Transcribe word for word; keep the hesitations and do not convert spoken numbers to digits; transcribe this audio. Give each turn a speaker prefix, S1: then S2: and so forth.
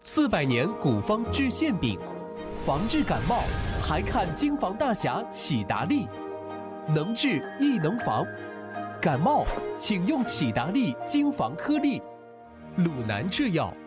S1: 四百年古方治馅饼，防治感冒还看京房大侠启达利，能治亦能防。感冒请用启达利京房颗粒，鲁南制药。